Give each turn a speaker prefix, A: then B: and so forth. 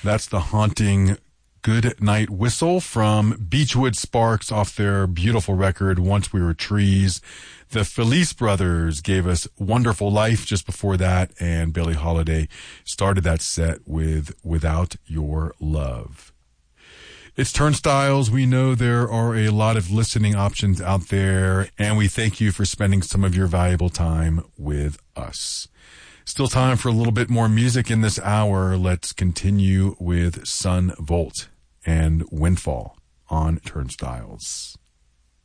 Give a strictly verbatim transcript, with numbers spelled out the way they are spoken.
A: That's the haunting Good Night Whistle from Beechwood Sparks off their beautiful record, Once We Were Trees. The Felice Brothers gave us Wonderful Life just before that, and Billie Holiday started that set with Without Your Love. It's Turnstiles. We know there are a lot of listening options out there, and we thank you for spending some of your valuable time with us. Still time for a little bit more music in this hour. Let's continue with Son Volt and Windfall on Turnstiles.